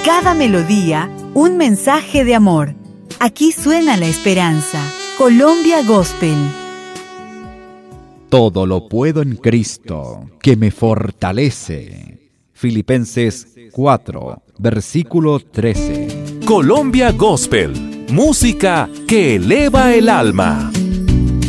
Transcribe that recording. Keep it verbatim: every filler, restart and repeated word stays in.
cada melodía, un mensaje de amor. Aquí suena la esperanza. Colombia Gospel. Todo lo puedo en Cristo, que me fortalece. Filipenses cuatro, versículo trece. Colombia Gospel, música que eleva el alma.